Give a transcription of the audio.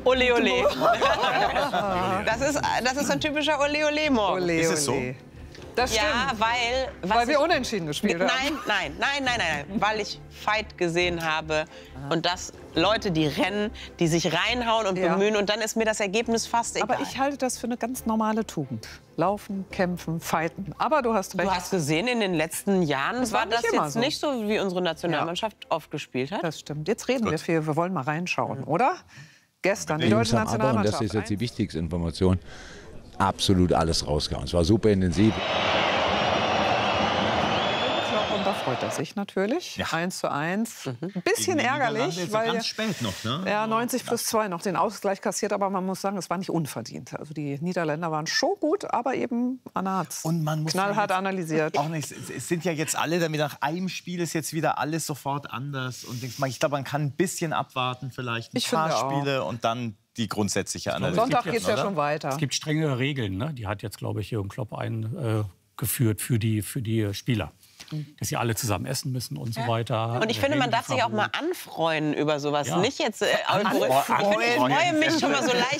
Ole Ole. Das ist ein typischer Ole Ole morgen. Ole, Ist es so? ole. Das stimmt. Ja, Weil wir unentschieden gespielt haben. Nein, weil ich Fight gesehen habe und dass Leute, die rennen, die sich reinhauen und Ja. bemühen und dann ist mir das Ergebnis fast egal. Aber ich halte das für eine ganz normale Tugend. Laufen, kämpfen, fighten. Aber du hast recht. Du hast gesehen, in den letzten Jahren Das war war das nicht immer jetzt so. nicht so, wie unsere Nationalmannschaft oft gespielt hat. Das stimmt. Jetzt reden wir viel. Wir wollen mal reinschauen, oder? Gestern, die Die Jungs deutsche haben aber, und Nationalmannschaft. das ist jetzt die wichtigste Information, absolut alles rausgehauen. Es war super intensiv. Und da freut er sich natürlich. Ja. 1:1. Ein bisschen Gegen die Niederlande ärgerlich, jetzt weil ganz spät noch, ne? er 90+2 noch den Ausgleich kassiert. Aber man muss sagen, es war nicht unverdient. Also die Niederländer waren schon gut, aber eben Anna hat's Und man muss knallhart jetzt analysiert. Auch nicht, es sind ja jetzt alle damit, nach einem Spiel ist jetzt wieder alles sofort anders. Und ich glaube, man kann ein bisschen abwarten, vielleicht ein Ich paar finde auch. Spiele und dann die grundsätzliche Analyse. Sonntag gibt geht es jetzt, ja schon weiter. Es gibt strengere Regeln, ne? Die hat jetzt, glaube ich, Jürgen Klopp eingeführt für die Spieler. Dass sie alle zusammen essen müssen und so weiter. Und ich finde, man darf sich auch mal anfreuen über sowas. Ja. Nicht jetzt ich freue mich schon mal so leicht